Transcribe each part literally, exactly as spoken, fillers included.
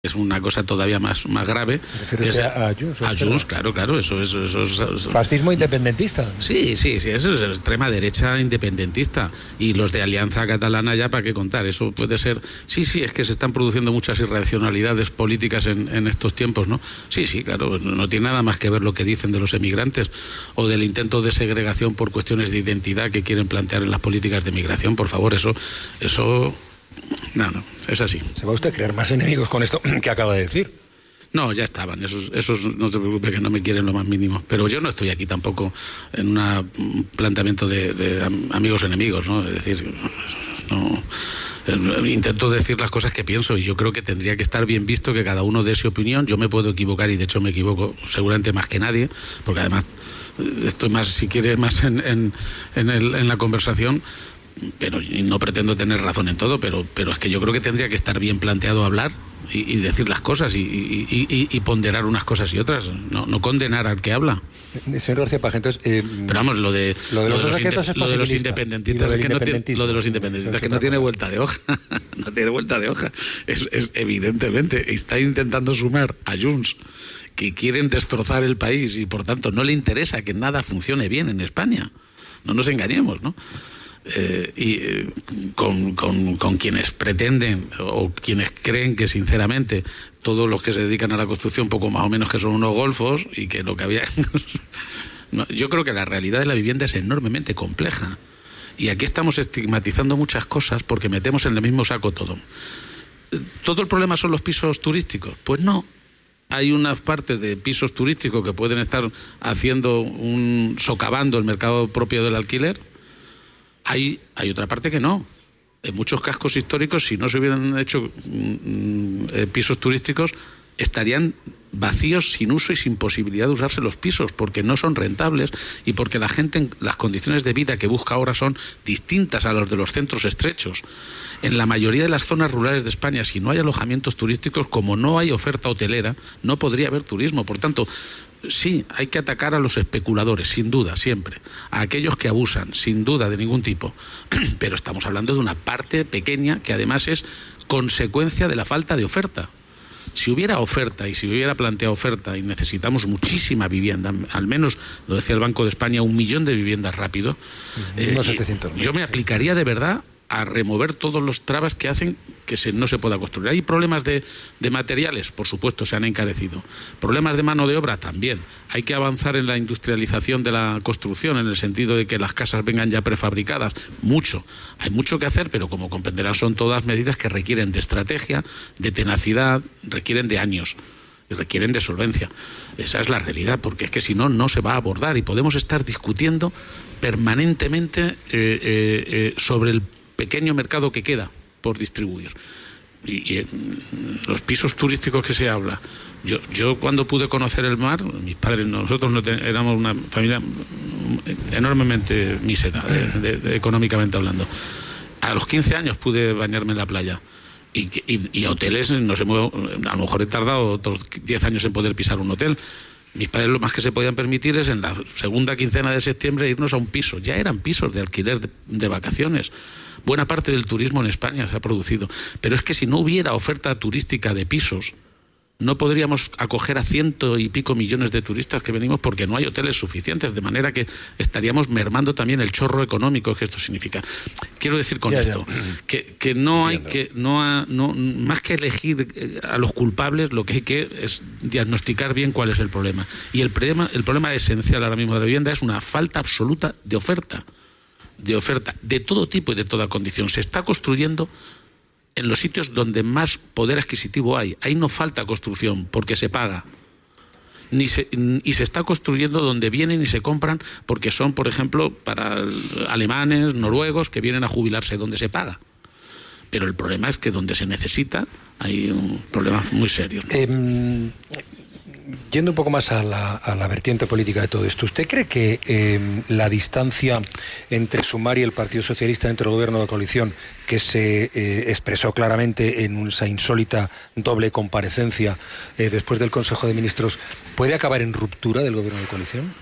Es una cosa todavía más, más grave. Que es, a, a Junts, a Junts, claro, claro, eso es, eso es, eso es... Fascismo independentista. Sí, sí, sí, eso es extrema derecha independentista. Y los de Alianza Catalana ya para qué contar, eso puede ser... Sí, sí, es que se están produciendo muchas irracionalidades políticas en, en estos tiempos, ¿no? Sí, sí, claro, no tiene nada más que ver lo que dicen de los emigrantes o del intento de segregación por cuestiones de identidad que quieren plantear en las políticas de migración, por favor, eso... eso... No, no, es así. ¿Se va usted a crear más enemigos con esto que acaba de decir? No, ya estaban, esos, esos no se preocupe que no me quieren lo más mínimo. Pero yo no estoy aquí tampoco en una, un planteamiento de, de amigos enemigos, ¿no? Es decir, no, intento decir las cosas que pienso y yo creo que tendría que estar bien visto que cada uno dé su opinión. Yo me puedo equivocar y de hecho me equivoco seguramente más que nadie, porque además estoy más, si quiere, más en, en, en, el, en la conversación. Pero y no pretendo tener razón en todo, pero, pero es que yo creo que tendría que estar bien planteado hablar y, y decir las cosas y, y, y, y ponderar unas cosas y otras, no, no condenar al que habla. Señor García Paje, entonces... Eh, pero vamos, lo de, lo de los, lo de, los, inde, es lo de los independentistas lo es que no tiene, lo de los independentistas es que no tiene vuelta de hoja, no tiene vuelta de hoja. Es, es evidentemente, está intentando sumar a Junts que quieren destrozar el país y por tanto no le interesa que nada funcione bien en España. No nos engañemos, ¿no? Eh, y eh, con, con, con quienes pretenden o quienes creen que sinceramente todos los que se dedican a la construcción poco más o menos que son unos golfos y que lo que había no, yo creo que la realidad de la vivienda es enormemente compleja y aquí estamos estigmatizando muchas cosas porque metemos en el mismo saco todo. ¿Todo el problema son los pisos turísticos? Pues no. Hay unas partes de pisos turísticos que pueden estar haciendo un socavando el mercado propio del alquiler. Hay, hay otra parte que no. En muchos cascos históricos, si no se hubieran hecho mm, eh, pisos turísticos, estarían vacíos, sin uso y sin posibilidad de usarse los pisos, porque no son rentables y porque la gente, las condiciones de vida que busca ahora son distintas a las de los centros estrechos. En la mayoría de las zonas rurales de España, si no hay alojamientos turísticos, como no hay oferta hotelera, no podría haber turismo. Por tanto, sí, hay que atacar a los especuladores, sin duda, siempre. A aquellos que abusan, sin duda, de ningún tipo. Pero estamos hablando de una parte pequeña que además es consecuencia de la falta de oferta. Si hubiera oferta y si hubiera planteado oferta y necesitamos muchísima vivienda, al menos, lo decía el Banco de España, un millón de viviendas rápido, eh, yo me aplicaría de verdad a remover todos los trabas que hacen que se, no se pueda construir. Hay problemas de, de materiales, por supuesto, se han encarecido. Problemas de mano de obra también. Hay que avanzar en la industrialización de la construcción, en el sentido de que las casas vengan ya prefabricadas. Mucho. Hay mucho que hacer, pero como comprenderán son todas medidas que requieren de estrategia, de tenacidad, requieren de años. Y requieren de solvencia. Esa es la realidad, porque es que si no, no se va a abordar y podemos estar discutiendo permanentemente eh, eh, eh, sobre el pequeño mercado que queda por distribuir. Y, y los pisos turísticos que se habla. Yo, yo cuando pude conocer el mar, mis padres, nosotros no ten, éramos una familia enormemente mísera, de, de, de, económicamente hablando. A los quince años pude bañarme en la playa. Y, y, y a hoteles, no sé, a lo mejor he tardado otros diez años en poder pisar un hotel. Mis padres lo más que se podían permitir es en la segunda quincena de septiembre irnos a un piso. Ya eran pisos de alquiler de, de vacaciones. Buena parte del turismo en España se ha producido. Pero es que si no hubiera oferta turística de pisos, no podríamos acoger a ciento y pico millones de turistas que venimos porque no hay hoteles suficientes, de manera que estaríamos mermando también el chorro económico que esto significa. Quiero decir con ya, esto ya. que, que no Entiendo. hay que no, ha, no más que elegir a los culpables, lo que hay que es diagnosticar bien cuál es el problema. Y el problema, el problema esencial ahora mismo de la vivienda es una falta absoluta de oferta, de oferta de todo tipo y de toda condición. Se está construyendo en los sitios donde más poder adquisitivo hay. Ahí no falta construcción, porque se paga. Ni se, y se está construyendo donde vienen y se compran, porque son, por ejemplo, para alemanes, noruegos, que vienen a jubilarse, donde se paga. Pero el problema es que donde se necesita hay un problema muy serio, ¿no? Eh, yendo un poco más a la, a la vertiente política de todo esto, ¿usted cree que eh, la distancia entre Sumar y el Partido Socialista dentro del gobierno de coalición, que se eh, expresó claramente en esa insólita doble comparecencia eh, después del Consejo de Ministros, puede acabar en ruptura del gobierno de coalición?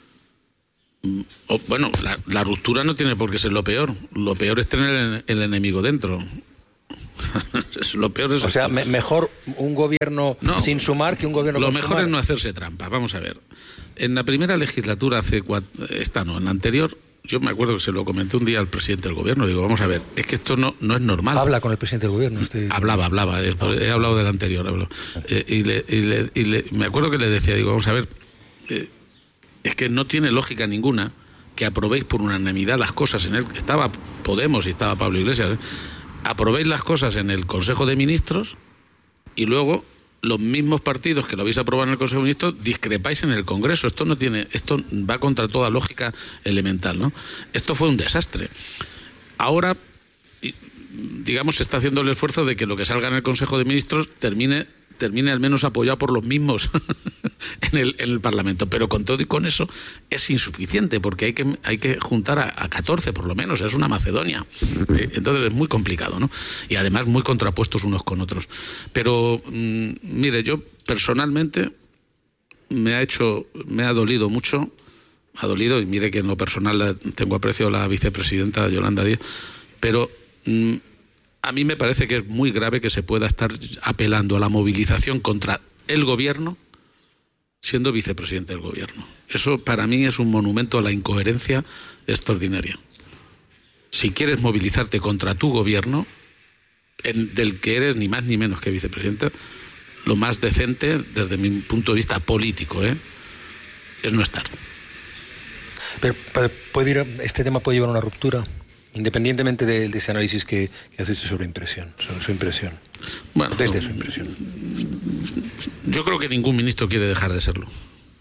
Oh, bueno, la, la ruptura no tiene por qué ser lo peor. Lo peor es tener el, el enemigo dentro. Lo peor es o sea, me, mejor un gobierno no, sin sumar que un gobierno lo con mejor sumar. Es no hacerse trampa. Vamos a ver. En la primera legislatura, hace cuatro, esta no, en la anterior, yo me acuerdo que se lo comenté un día al presidente del gobierno. Digo, vamos a ver, es que esto no, no es normal. Habla con el presidente del gobierno. Usted... Hablaba, hablaba. He, he hablado del anterior. Hablo. Eh, y le, y, le, y le, me acuerdo que le decía, digo, vamos a ver, eh, es que no tiene lógica ninguna que aprobéis por unanimidad las cosas en el... Estaba Podemos y estaba Pablo Iglesias, ¿eh? Aprobéis las cosas en el Consejo de Ministros y luego los mismos partidos que lo habéis aprobado en el Consejo de Ministros discrepáis en el Congreso. Esto no tiene, esto va contra toda lógica elemental, ¿no? Esto fue un desastre. Ahora, digamos, se está haciendo el esfuerzo de que lo que salga en el Consejo de Ministros termine, termine al menos apoyado por los mismos en, el, en el Parlamento. Pero con todo y con eso es insuficiente, porque hay que, hay que juntar a, a catorce por lo menos, es una Macedonia. Entonces es muy complicado, ¿no? Y además muy contrapuestos unos con otros. Pero, mmm, mire, yo personalmente me ha hecho, me ha dolido mucho, ha dolido, y mire que en lo personal tengo aprecio a la vicepresidenta Yolanda Díaz, pero... Mmm, a mí me parece que es muy grave que se pueda estar apelando a la movilización contra el gobierno siendo vicepresidente del gobierno. Eso para mí es un monumento a la incoherencia extraordinaria. Si quieres movilizarte contra tu gobierno, en, del que eres ni más ni menos que vicepresidente, lo más decente desde mi punto de vista político, ¿eh? es no estar. Pero puede ir, este tema puede llevar a una ruptura. Independientemente de, de ese análisis que, que hace usted sobre impresión, sobre su impresión. Bueno, desde su impresión. Yo creo que ningún ministro quiere dejar de serlo.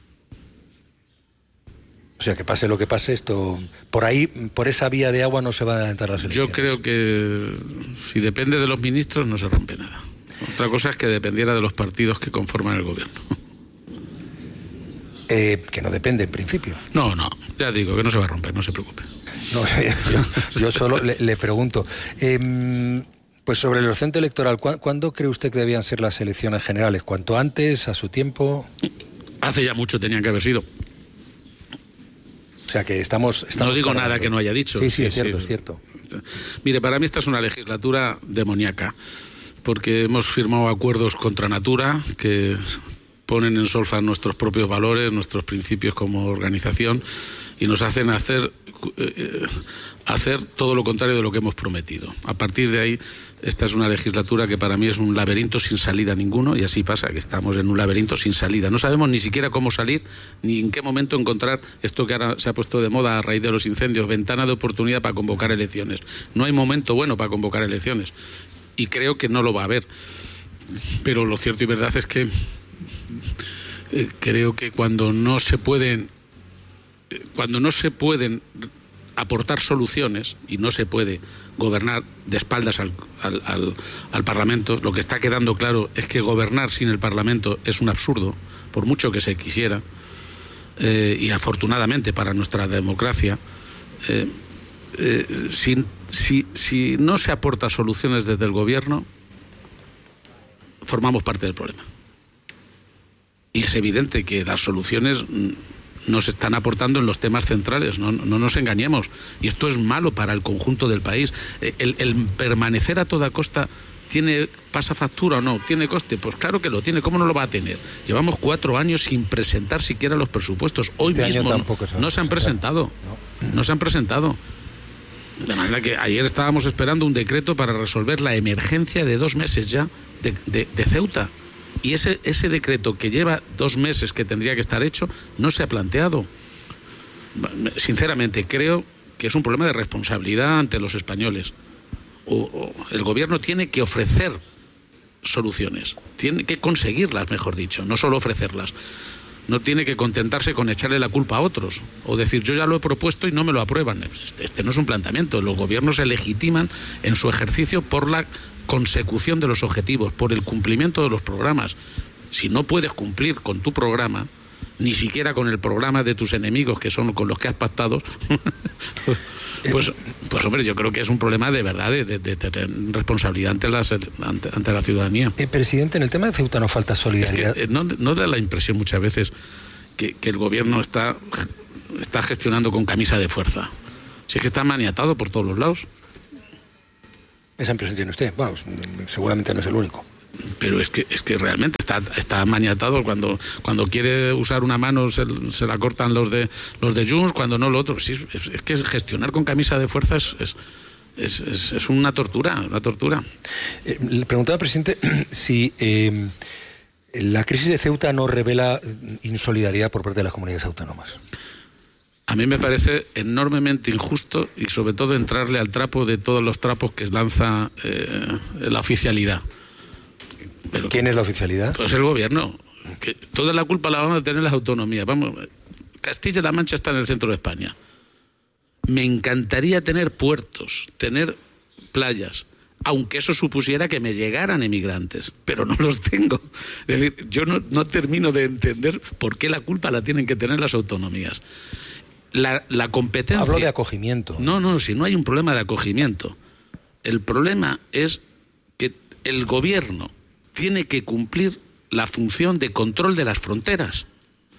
O sea, que pase lo que pase, esto por ahí, por esa vía de agua no se van a adelantar las elecciones. Yo creo que si depende de los ministros no se rompe nada. Otra cosa es que dependiera de los partidos que conforman el gobierno. Eh, que no depende en principio. No, no, ya digo que no se va a romper, no se preocupe. No, yo, yo solo le, le pregunto, eh, pues sobre el horizonte electoral, ¿cu ¿cuándo cree usted que debían ser las elecciones generales? ¿Cuánto antes, a su tiempo? Hace ya mucho tenían que haber sido. O sea que estamos... estamos no digo nada algo que no haya dicho. Sí, sí, sí, es cierto, sí. es cierto. Mire, para mí esta es una legislatura demoníaca, porque hemos firmado acuerdos contra natura que ponen en solfa nuestros propios valores, nuestros principios como organización, y nos hacen hacer, eh, hacer todo lo contrario de lo que hemos prometido. A partir de ahí, esta es una legislatura que para mí es un laberinto sin salida ninguno, y así pasa, que estamos en un laberinto sin salida. No sabemos ni siquiera cómo salir, ni en qué momento encontrar esto que ahora se ha puesto de moda a raíz de los incendios, ventana de oportunidad para convocar elecciones. No hay momento bueno para convocar elecciones, y creo que no lo va a haber. Pero lo cierto y verdad es que eh, creo que cuando no se pueden cuando no se pueden aportar soluciones y no se puede gobernar de espaldas al, al, al, al Parlamento, lo que está quedando claro es que gobernar sin el Parlamento es un absurdo, por mucho que se quisiera, eh, y afortunadamente para nuestra democracia, eh, eh, si, si, si no se aporta soluciones desde el gobierno, formamos parte del problema. Y es evidente que las soluciones nos están aportando en los temas centrales, no, no nos engañemos, y esto es malo para el conjunto del país. El, el permanecer a toda costa tiene pasa factura o no, tiene coste, pues claro que lo tiene, ¿cómo no lo va a tener? Llevamos cuatro años sin presentar siquiera los presupuestos, hoy este mismo no, se no se han presentado, no. no se han presentado. De manera que ayer estábamos esperando un decreto para resolver la emergencia de dos meses ya de, de, de Ceuta. Y ese, ese decreto que lleva dos meses que tendría que estar hecho, no se ha planteado. Sinceramente, creo que es un problema de responsabilidad ante los españoles. O, o el gobierno tiene que ofrecer soluciones, tiene que conseguirlas, mejor dicho, no solo ofrecerlas. No tiene que contentarse con echarle la culpa a otros, o decir, yo ya lo he propuesto y no me lo aprueban. Este, este no es un planteamiento. Los gobiernos se legitiman en su ejercicio por la consecución de los objetivos, por el cumplimiento de los programas. Si no puedes cumplir con tu programa, ni siquiera con el programa de tus enemigos, que son con los que has pactado, pues, pues hombre, yo creo que es un problema de verdad de, de, de tener responsabilidad ante, las, ante, ante la ciudadanía. Eh, presidente, en el tema de Ceuta no falta solidaridad. Es que, eh, no, no da la impresión muchas veces que, que el gobierno está, está gestionando con camisa de fuerza. Si es que está maniatado por todos los lados. Esa impresión tiene usted. Bueno, seguramente no es el único. Pero es que es que realmente está está maniatado. Cuando cuando quiere usar una mano se, se la cortan los de los de Junts, cuando no lo otro. Sí, es, es que gestionar con camisa de fuerza es, es, es, es, es una tortura, una tortura. Eh, le preguntaba al presidente si eh, la crisis de Ceuta no revela insolidaridad por parte de las comunidades autónomas. A mí me parece enormemente injusto y sobre todo entrarle al trapo de todos los trapos que lanza eh, la oficialidad. Pero, ¿quién es la oficialidad? Pues el gobierno. Que toda la culpa la van a tener las autonomías. Vamos, Castilla-La Mancha está en el centro de España. Me encantaría tener puertos, tener playas, aunque eso supusiera que me llegaran emigrantes, pero no los tengo. Es decir, yo no, no termino de entender por qué la culpa la tienen que tener las autonomías. La, la competencia... Hablo de acogimiento. No, no, si no hay un problema de acogimiento. El problema es que el gobierno tiene que cumplir la función de control de las fronteras.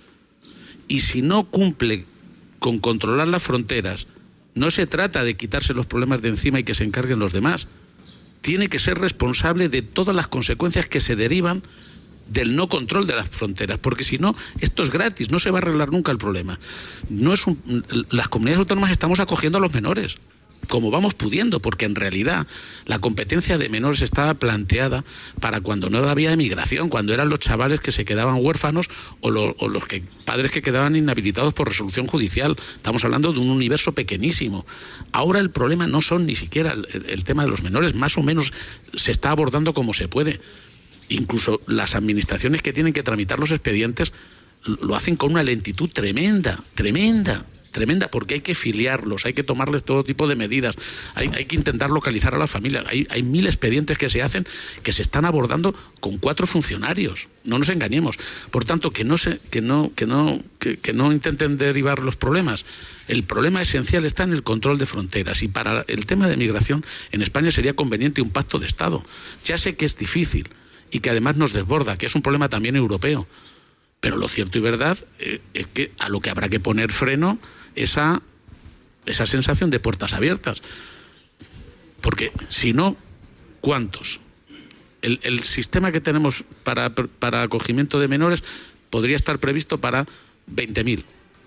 Y si no cumple con controlar las fronteras, no se trata de quitarse los problemas de encima y que se encarguen los demás. Tiene que ser responsable de todas las consecuencias que se derivan del no control de las fronteras, porque si no, esto es gratis, no se va a arreglar nunca el problema. No es un, las comunidades autónomas estamos acogiendo a los menores, como vamos pudiendo, porque en realidad la competencia de menores estaba planteada para cuando no había emigración, cuando eran los chavales que se quedaban huérfanos o, lo, o los que, padres que quedaban inhabilitados por resolución judicial. Estamos hablando de un universo pequeñísimo. Ahora el problema no son ni siquiera el, el tema de los menores, más o menos se está abordando como se puede. Incluso las administraciones que tienen que tramitar los expedientes lo hacen con una lentitud tremenda, tremenda, tremenda, porque hay que filiarlos, hay que tomarles todo tipo de medidas, hay, hay que intentar localizar a las familias. Hay, hay mil expedientes que se hacen que se están abordando con cuatro funcionarios, no nos engañemos. Por tanto, que no se, que no, que no, que, que no intenten derivar los problemas. El problema esencial está en el control de fronteras, y para el tema de migración en España sería conveniente un pacto de Estado. Ya sé que es difícil y que además nos desborda, que es un problema también europeo. Pero lo cierto y verdad eh, es que a lo que habrá que poner freno es a esa sensación de puertas abiertas. Porque si no, ¿cuántos? El, el sistema que tenemos para, para acogimiento de menores podría estar previsto para veinte mil.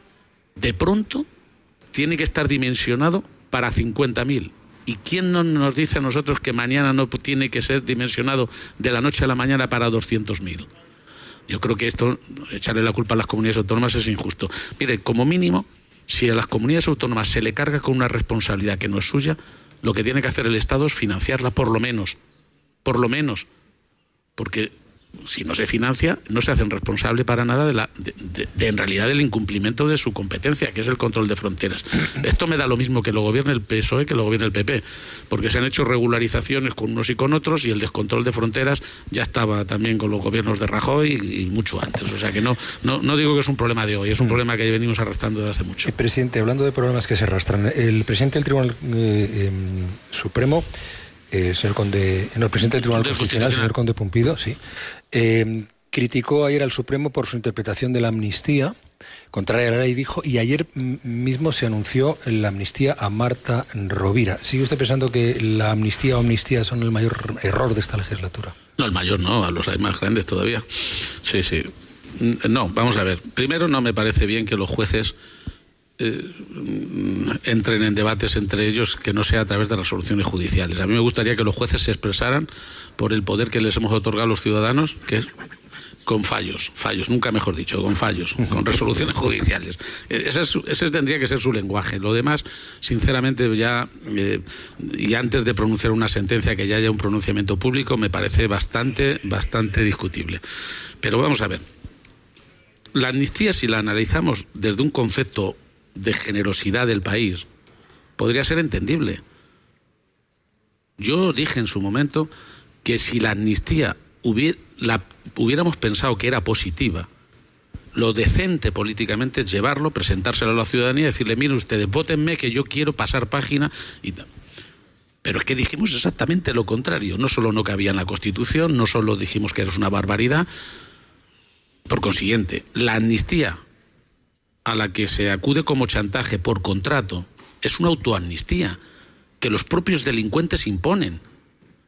De pronto tiene que estar dimensionado para cincuenta mil. ¿Y quién no nos dice a nosotros que mañana no tiene que ser dimensionado de la noche a la mañana para doscientos mil? Yo creo que esto, echarle la culpa a las comunidades autónomas es injusto. Mire, como mínimo, si a las comunidades autónomas se le carga con una responsabilidad que no es suya, lo que tiene que hacer el Estado es financiarla, por lo menos. Por lo menos. Porque si no se financia, no se hacen responsable para nada de, la, de, de, de en realidad del incumplimiento de su competencia, que es el control de fronteras. Esto me da lo mismo que lo gobierne el P S O E que lo gobierne el P P, porque se han hecho regularizaciones con unos y con otros, y el descontrol de fronteras ya estaba también con los gobiernos de Rajoy y, y mucho antes. O sea que no, no, no digo que es un problema de hoy, es un problema que venimos arrastrando desde hace mucho. Eh, presidente, hablando de problemas que se arrastran, el presidente del Tribunal eh, eh, Supremo, Eh, señor Conde, no, el presidente del Tribunal Constitucional, señor Conde Pumpido, sí, eh, criticó ayer al Supremo por su interpretación de la amnistía, contraria a la ley, dijo, y ayer mismo se anunció la amnistía a Marta Rovira. ¿Sigue usted pensando que la amnistía o amnistía son el mayor error de esta legislatura? No, el mayor no, a los hay más grandes todavía. Sí, sí. No, vamos a ver. Primero, no me parece bien que los jueces Eh, entren en debates entre ellos que no sea a través de resoluciones judiciales. A mí me gustaría que los jueces se expresaran por el poder que les hemos otorgado a los ciudadanos, que es con fallos, fallos, nunca mejor dicho, con fallos, con resoluciones judiciales. Ese, es, ese tendría que ser su lenguaje. Lo demás, sinceramente, ya eh, y antes de pronunciar una sentencia, que ya haya un pronunciamiento público, me parece bastante, bastante discutible. Pero vamos a ver. La amnistía, si la analizamos desde un concepto de generosidad del país, podría ser entendible. Yo dije en su momento que si la amnistía hubiera, la, hubiéramos pensado que era positiva, lo decente políticamente es llevarlo, presentárselo a la ciudadanía y decirle, miren ustedes, vótenme que yo quiero pasar página y tal. Pero es que dijimos exactamente lo contrario. No solo no cabía en la Constitución, no solo dijimos que era una barbaridad. Por consiguiente, la amnistía a la que se acude como chantaje por contrato es una autoamnistía que los propios delincuentes imponen.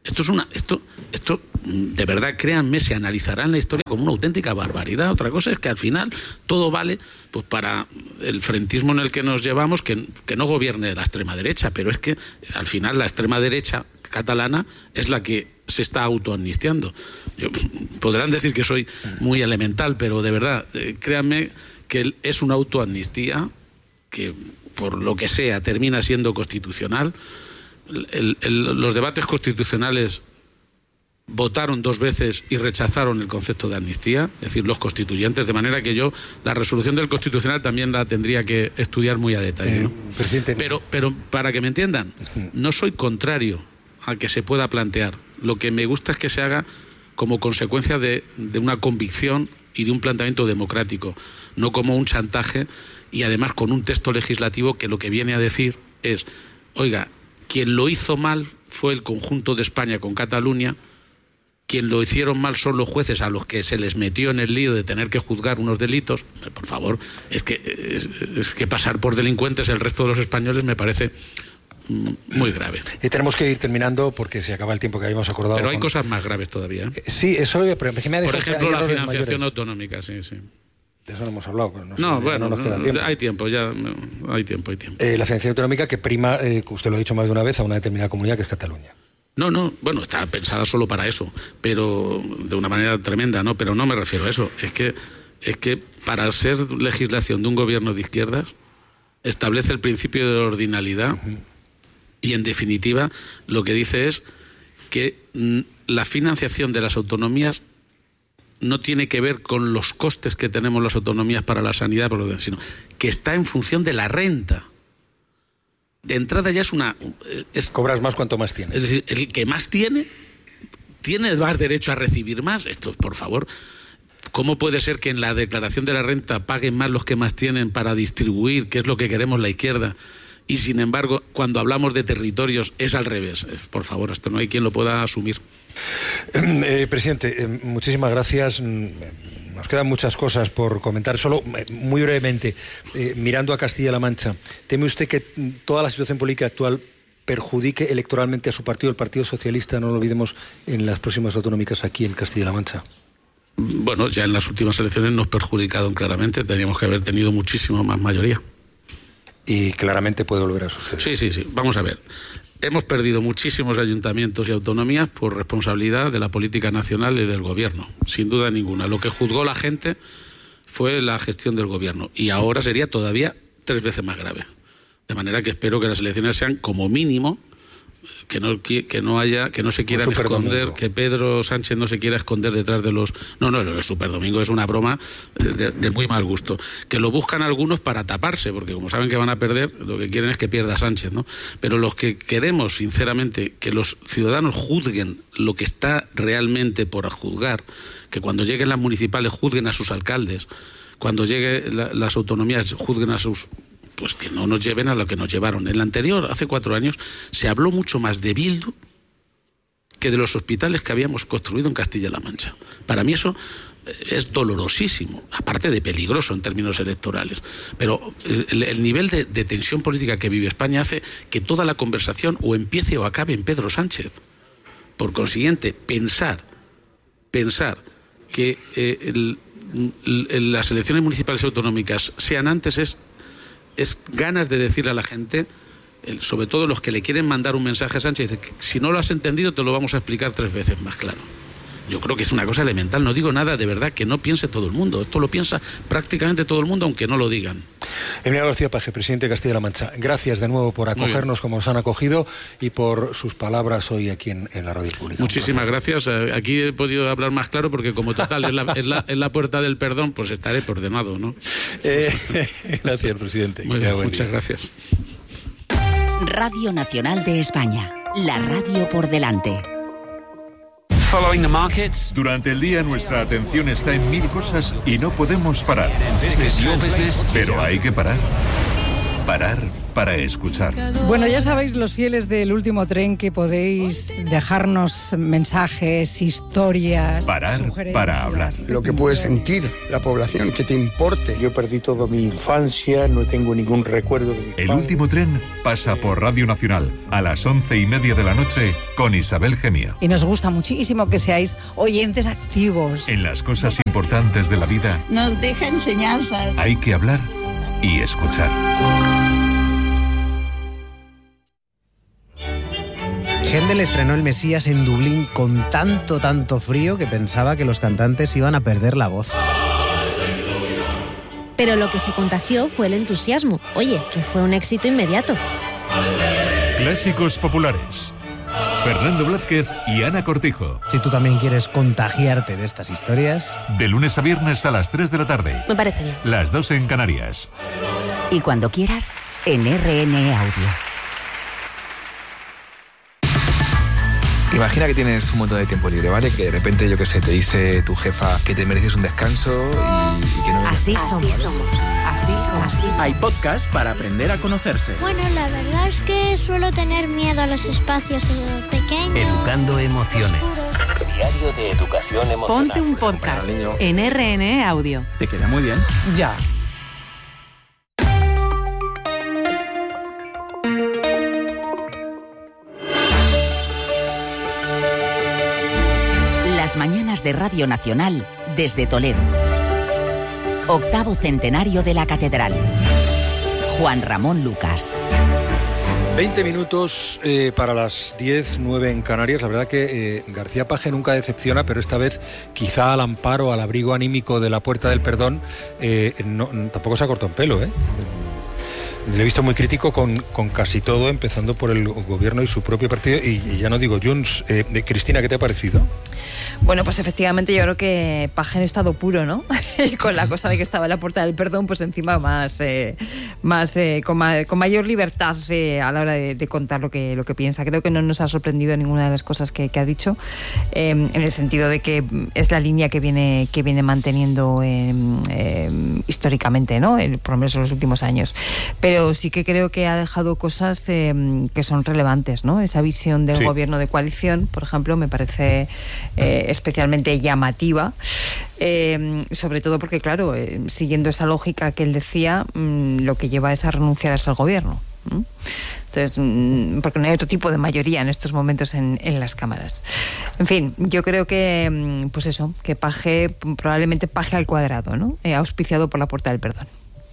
Esto es una, esto, esto de verdad, créanme, se analizará en la historia como una auténtica barbaridad. Otra cosa es que al final todo vale pues para el frentismo en el que nos llevamos, que, que no gobierne la extrema derecha, pero es que al final la extrema derecha catalana es la que se está autoamnistiando. Yo, podrán decir que soy muy elemental, pero de verdad, eh, créanme que es una autoamnistía que, por lo que sea, termina siendo constitucional. El, el, los debates constitucionales votaron dos veces y rechazaron el concepto de amnistía, es decir, los constituyentes, de manera que yo la resolución del Constitucional también la tendría que estudiar muy a detalle, ¿no? eh, presidente... pero, pero para que me entiendan, no soy contrario a que se pueda plantear. Lo que me gusta es que se haga como consecuencia de, de una convicción y de un planteamiento democrático, no como un chantaje, y además con un texto legislativo que lo que viene a decir es, oiga, quien lo hizo mal fue el conjunto de España con Cataluña, quien lo hicieron mal son los jueces a los que se les metió en el lío de tener que juzgar unos delitos. Por favor, es que, es, es que pasar por delincuentes el resto de los españoles me parece muy grave. Y tenemos que ir terminando porque se acaba el tiempo que habíamos acordado. Pero hay con... cosas más graves todavía. Eh, sí, eso pero me ha Por ejemplo, la financiación autonómica, sí, sí. De eso no hemos hablado. Pero no, no sé, bueno, no nos queda tiempo. hay tiempo, ya hay tiempo, hay tiempo. Eh, la financiación autonómica que prima, eh, usted lo ha dicho más de una vez, a una determinada comunidad que es Cataluña. No, no, bueno, está pensada solo para eso, pero de una manera tremenda, ¿no? Pero no me refiero a eso. Es que, es que para ser legislación de un gobierno de izquierdas, establece el principio de ordinalidad uh-huh. y, en definitiva, lo que dice es que mm, la financiación de las autonomías no tiene que ver con los costes que tenemos las autonomías para la sanidad, sino que está en función de la renta. De entrada ya es una... Es, Cobras más cuanto más tienes. Es decir, el que más tiene, tiene más derecho a recibir más. Esto, por favor, ¿cómo puede ser que en la declaración de la renta paguen más los que más tienen para distribuir, que es lo que queremos la izquierda? Y sin embargo, cuando hablamos de territorios es al revés. Por favor, esto no hay quien lo pueda asumir. Eh, presidente, eh, muchísimas gracias. Nos quedan muchas cosas por comentar. Solo, eh, muy brevemente, eh, mirando a Castilla-La Mancha, ¿teme usted que toda la situación política actual perjudique electoralmente a su partido, el Partido Socialista, no lo olvidemos, en las próximas autonómicas aquí en Castilla-La Mancha? Bueno, ya en las últimas elecciones nos perjudicaron claramente. Teníamos que haber tenido muchísimo más mayoría. Y claramente puede volver a suceder. Sí, sí, sí. Vamos a ver. Hemos perdido muchísimos ayuntamientos y autonomías por responsabilidad de la política nacional y del gobierno, sin duda ninguna. Lo que juzgó la gente fue la gestión del gobierno y ahora sería todavía tres veces más grave. De manera que espero que las elecciones sean como mínimo, que no, que no haya, que no se quieran esconder, que Pedro Sánchez no se quiera esconder detrás de los... No, no, el Superdomingo es una broma de, de muy mal gusto. Que lo buscan algunos para taparse, porque como saben que van a perder, lo que quieren es que pierda Sánchez, ¿no? Pero los que queremos, sinceramente, que los ciudadanos juzguen lo que está realmente por juzgar, que cuando lleguen las municipales juzguen a sus alcaldes, cuando lleguen la, las autonomías juzguen a sus... pues que no nos lleven a lo que nos llevaron. En la anterior, hace cuatro años, se habló mucho más de Bildu que de los hospitales que habíamos construido en Castilla-La Mancha. Para mí eso es dolorosísimo, aparte de peligroso en términos electorales. Pero el, el nivel de, de tensión política que vive España hace que toda la conversación o empiece o acabe en Pedro Sánchez. Por consiguiente, pensar, pensar que eh, el, el, las elecciones municipales y autonómicas sean antes es es ganas de decirle a la gente, sobre todo los que le quieren mandar un mensaje a Sánchez, que si no lo has entendido te lo vamos a explicar tres veces más claro. Yo creo que es una cosa elemental, no digo nada de verdad que no piense todo el mundo, esto lo piensa prácticamente todo el mundo aunque no lo digan. Emiliano García Paje, presidente de Castilla-La Mancha, gracias de nuevo por acogernos como nos han acogido y por sus palabras hoy aquí en, en la radio pública. Muchísimas gracias, aquí he podido hablar más claro porque como total es la, es la, es la puerta del perdón, pues estaré ordenado, ¿no? Eh, gracias, presidente. Muy bien, muchas gracias. Radio Nacional de España, la radio por delante. Following the markets. Durante el día nuestra atención está en mil cosas y no podemos parar. Business, your business. Pero hay que parar. Parar para escuchar. Bueno, ya sabéis, los fieles del último tren, que podéis dejarnos mensajes, historias. Parar para hablar. Lo que puede sentir la población, que te importe. Yo perdí toda mi infancia, no tengo ningún recuerdo de mi El último tren pasa por Radio Nacional a las once y media de la noche con Isabel Gemio. Y nos gusta muchísimo que seáis oyentes activos. En las cosas importantes de la vida nos deja enseñanzas. Hay que hablar y escuchar. Händel estrenó El Mesías en Dublín con tanto, tanto frío que pensaba que los cantantes iban a perder la voz. Pero lo que se contagió fue el entusiasmo. Oye, que fue un éxito inmediato. Clásicos populares. Fernando Blázquez y Ana Cortijo. Si tú también quieres contagiarte de estas historias... De lunes a viernes a las tres de la tarde. Me parece bien. Las dos en Canarias. Y cuando quieras, en R N E Audio. Imagina que tienes un montón de tiempo libre, ¿vale? Que de repente, yo qué sé, te dice tu jefa que te mereces un descanso y, y que no... Así somos. Así somos. Así somos. Así somos. Hay podcast para aprender a conocerse. Bueno, la verdad es que suelo tener miedo a los espacios pequeños. Educando emociones. Diario de educación emocional. Ponte un podcast en R N E Audio. Te queda muy bien. Ya. Las mañanas de Radio Nacional desde Toledo. Octavo centenario de la Catedral. Juan Ramón Lucas. veinte minutos eh, para las diez, nueve en Canarias. La verdad que eh, García Paje nunca decepciona, pero esta vez quizá al amparo, al abrigo anímico de la Puerta del Perdón, eh, no, tampoco se ha cortado un pelo, ¿eh? Le he visto muy crítico con, con casi todo, empezando por el gobierno y su propio partido, y, y ya no digo Junts. Eh, de Cristina, ¿qué te ha parecido? Bueno, pues efectivamente yo creo que Paje en estado puro, ¿no? Y con la cosa de que estaba en la Puerta del Perdón, pues encima más, eh, más, eh, con, ma- con mayor libertad eh, a la hora de, de contar lo que, lo que piensa. Creo que no nos ha sorprendido ninguna de las cosas que, que ha dicho, eh, en el sentido de que es la línea que viene, que viene manteniendo eh, eh, históricamente, ¿no? El, por lo menos en los últimos años. Pero Pero sí que creo que ha dejado cosas eh, que son relevantes, ¿no? Esa visión del sí. gobierno de coalición, por ejemplo, me parece eh, especialmente llamativa, eh, sobre todo porque, claro, eh, siguiendo esa lógica que él decía, mmm, lo que lleva es a renunciar al gobierno. ¿Mm? Entonces, mmm, porque no hay otro tipo de mayoría en estos momentos en, en las cámaras. En fin, yo creo que, pues eso, que Paje, probablemente Paje al cuadrado, ¿no? Eh, auspiciado por la Puerta del Perdón.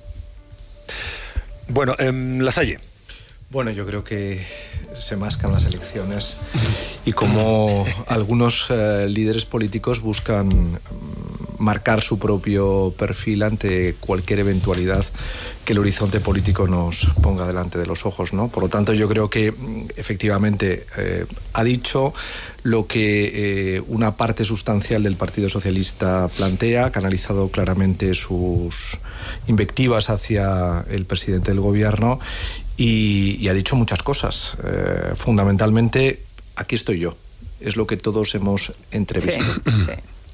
Bueno, eh, Lasalle. Bueno, yo creo que se mascan las elecciones y como algunos eh, líderes políticos buscan marcar su propio perfil ante cualquier eventualidad que el horizonte político nos ponga delante de los ojos, ¿no? Por lo tanto, yo creo que efectivamente eh, ha dicho lo que eh, una parte sustancial del Partido Socialista plantea, ha canalizado claramente sus invectivas hacia el presidente del gobierno y, y ha dicho muchas cosas. Eh, fundamentalmente, aquí estoy yo. Es lo que todos hemos entrevisto. Sí, sí.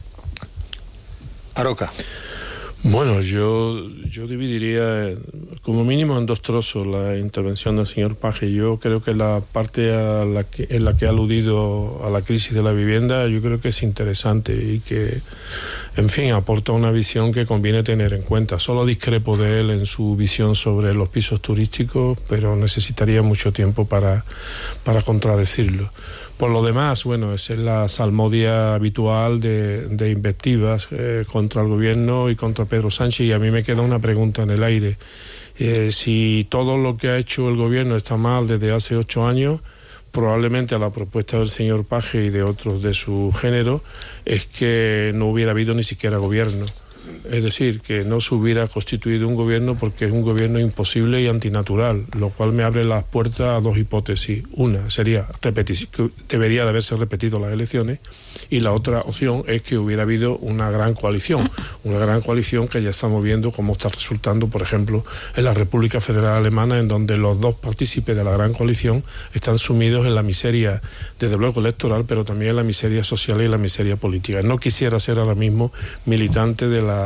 Aroca. Bueno, yo, yo dividiría como mínimo en dos trozos la intervención del señor Paje. Yo creo que la parte a la que, en la que ha aludido a la crisis de la vivienda, yo creo que es interesante y que, en fin, aporta una visión que conviene tener en cuenta. Solo discrepo de él en su visión sobre los pisos turísticos, pero necesitaría mucho tiempo para, para contradecirlo. Por lo demás, bueno, esa es la salmodia habitual de, de invectivas eh, contra el gobierno y contra Pedro Sánchez, y a mí me queda una pregunta en el aire. Eh, si todo lo que ha hecho el gobierno está mal desde hace ocho años, probablemente a la propuesta del señor Paje y de otros de su género es que no hubiera habido ni siquiera gobierno. Es decir, que no se hubiera constituido un gobierno porque es un gobierno imposible y antinatural, lo cual me abre las puertas a dos hipótesis. Una sería repetir, que debería de haberse repetido las elecciones, y la otra opción es que hubiera habido una gran coalición, una gran coalición que ya estamos viendo cómo está resultando, por ejemplo, en la República Federal Alemana, en donde los dos partícipes de la gran coalición están sumidos en la miseria, desde luego electoral, pero también en la miseria social y la miseria política. No quisiera ser ahora mismo militante de las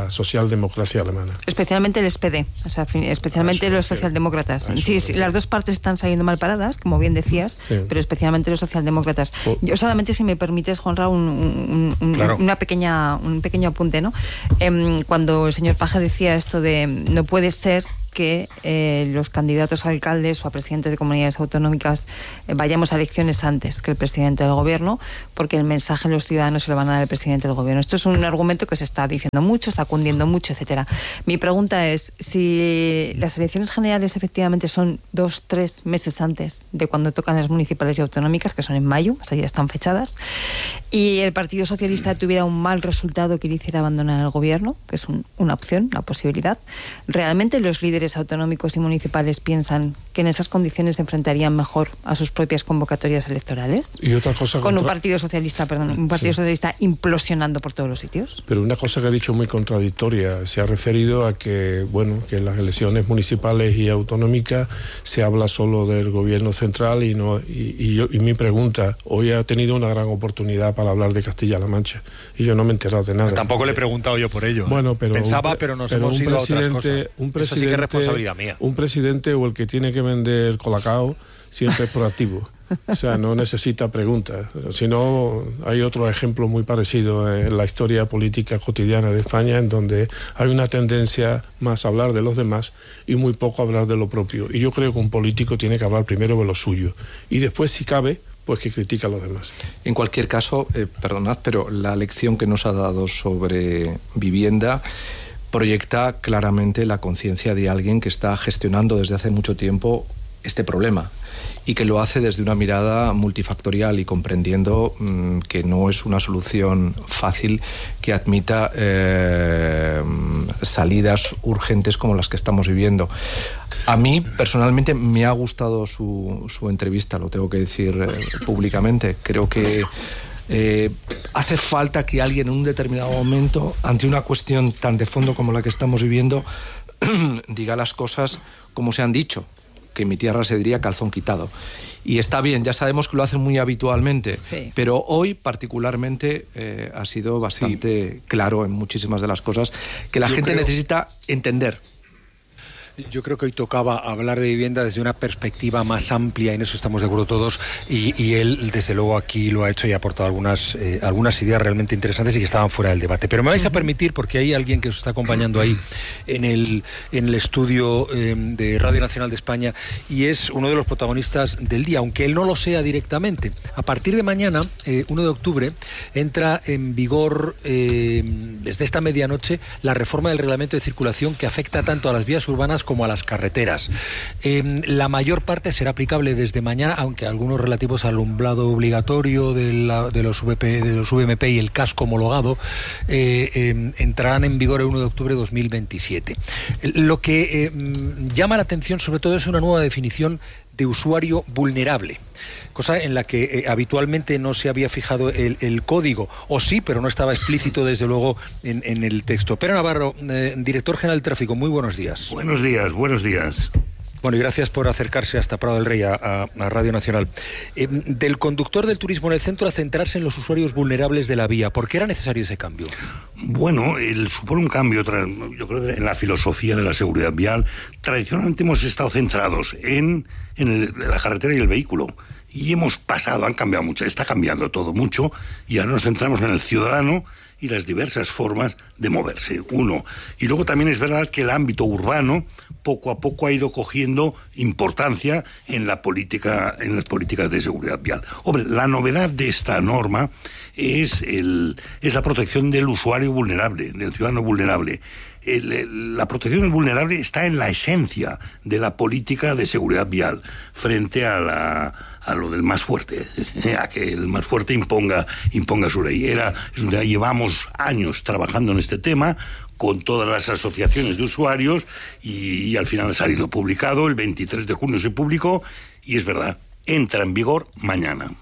la socialdemocracia alemana. Especialmente el S P D, o sea, especialmente ah, los socialdemócratas. Sí, sí, sí, las dos partes están saliendo mal paradas, como bien decías, sí. pero especialmente los socialdemócratas. Oh. Yo solamente, si me permites, Juanra, un, un, un, claro. una pequeña, un pequeño apunte, ¿no? Eh, cuando el señor Page decía esto de no puede ser que eh, los candidatos a alcaldes o a presidentes de comunidades autonómicas eh, vayamos a elecciones antes que el presidente del gobierno, porque el mensaje a los ciudadanos se lo van a dar al presidente del gobierno. Esto es un argumento que se está diciendo mucho, está cundiendo mucho, etcétera. Mi pregunta es, si las elecciones generales efectivamente son dos, tres meses antes de cuando tocan las municipales y autonómicas, que son en mayo, o sea, ya están fechadas, y el Partido Socialista tuviera un mal resultado que le hiciera abandonar el gobierno, que es un, una opción, una posibilidad, ¿realmente los líderes autonómicos y municipales piensan que en esas condiciones se enfrentarían mejor a sus propias convocatorias electorales? Y otra cosa con contra... un partido socialista, perdón, un partido sí. socialista implosionando por todos los sitios. Pero una cosa que ha dicho muy contradictoria, se ha referido a que, bueno, que en las elecciones municipales y autonómicas se habla solo del gobierno central y no y, y, yo, y mi pregunta, hoy ha tenido una gran oportunidad para hablar de Castilla-La Mancha y yo no me he enterado de nada. Pero tampoco le he preguntado yo por ello. Bueno, pero pensaba, pero nos pero hemos ido a otras cosas. Un presidente, Eso sí que es responsabilidad mía. Un presidente o el que tiene que vender colacao siempre es proactivo. O sea, no necesita preguntas. Si no, hay otro ejemplo muy parecido en la historia política cotidiana de España, en donde hay una tendencia más a hablar de los demás y muy poco a hablar de lo propio. Y yo creo que un político tiene que hablar primero de lo suyo y después, si cabe, pues que critica a los demás. En cualquier caso, eh, perdonad, pero la lección que nos ha dado sobre vivienda proyecta claramente la conciencia de alguien que está gestionando desde hace mucho tiempo este problema y que lo hace desde una mirada multifactorial y comprendiendo mmm, que no es una solución fácil que admita eh, salidas urgentes como las que estamos viviendo. A mí, personalmente, me ha gustado su, su entrevista, lo tengo que decir eh, públicamente. Creo que Eh, hace falta que alguien en un determinado momento, ante una cuestión tan de fondo como la que estamos viviendo, diga las cosas como se han dicho, que en mi tierra se diría calzón quitado. Y está bien, ya sabemos que lo hacen muy habitualmente, sí. pero hoy particularmente eh, ha sido bastante sí. claro en muchísimas de las cosas que la Yo gente creo... necesita entender. Yo creo que hoy tocaba hablar de vivienda desde una perspectiva más amplia, y en eso estamos de acuerdo todos, y, y él desde luego aquí lo ha hecho y ha aportado algunas, eh, algunas ideas realmente interesantes y que estaban fuera del debate. Pero me vais a permitir, porque hay alguien que os está acompañando ahí en el, en el estudio eh, de Radio Nacional de España, y es uno de los protagonistas del día, aunque él no lo sea directamente. A partir de mañana, eh, uno de octubre, entra en vigor eh, desde esta medianoche la reforma del reglamento de circulación que afecta tanto a las vías urbanas como a las carreteras. Eh, la mayor parte será aplicable desde mañana, aunque algunos relativos al alumbrado obligatorio de, la, de, los V P, de los V M P y el casco homologado eh, eh, entrarán en vigor el uno de octubre de dos mil veintisiete. Lo que eh, llama la atención sobre todo es una nueva definición de usuario vulnerable, cosa en la que eh, habitualmente no se había fijado el, el código, o sí, pero no estaba explícito desde luego en, en el texto. Pedro Navarro, eh, director general del tráfico, muy buenos días. Buenos días, buenos días. Bueno, y gracias por acercarse hasta Prado del Rey, a, a, a Radio Nacional. Eh, del conductor del turismo en el centro a centrarse en los usuarios vulnerables de la vía, ¿por qué era necesario ese cambio? Bueno, el, supone un cambio, yo creo, en la filosofía de la seguridad vial. Tradicionalmente hemos estado centrados en, en, el, en la carretera y el vehículo. Y hemos pasado, han cambiado mucho, está cambiando todo mucho, y ahora nos centramos en el ciudadano y las diversas formas de moverse, uno. Y luego también es verdad que el ámbito urbano poco a poco ha ido cogiendo importancia en la política, en las políticas de seguridad vial. Hombre, la novedad de esta norma es, el, es la protección del usuario vulnerable, del ciudadano vulnerable. El, el, la protección del vulnerable está en la esencia de la política de seguridad vial frente a la a lo del más fuerte, a que el más fuerte imponga imponga su ley. Era, es un, llevamos años trabajando en este tema con todas las asociaciones de usuarios y, y al final ha salido publicado, el veintitrés de junio se publicó y es verdad, entra en vigor mañana.